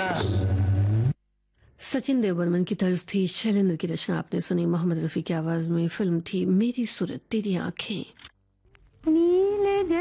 सचिन देव बर्मन की तर्ज थी, शैलेंद्र की रचना आपने सुनी, मोहम्मद रफ़ी की आवाज़ में। फिल्म थी मेरी सूरत तेरी आंखें।